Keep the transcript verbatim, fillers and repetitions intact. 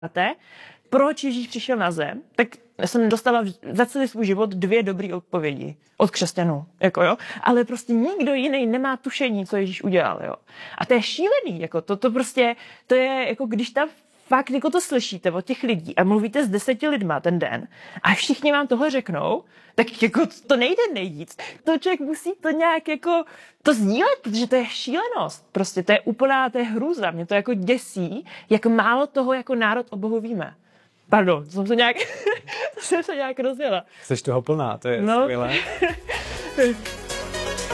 ptáte, proč Ježíš přišel na zem, tak jsem dostala za celý svůj život dvě dobré odpovědi od křesťanů, jako jo, ale prostě nikdo jiný nemá tušení, co Ježíš udělal, jo. A to je šílený, jako to, to prostě, to je jako když tam fakt jako to slyšíte od těch lidí a mluvíte s deseti lidma ten den a všichni vám tohle řeknou, tak jako to nejde nejít. To člověk musí to nějak jako to sdílet, protože to je šílenost. Prostě to je úplná, to je hrůza. Mě to jako děsí, jak málo toho jako národ o Bohu víme. Pardon, jsem se nějak, jsem se nějak rozjela. Jsi toho plná, to je no. skvělé.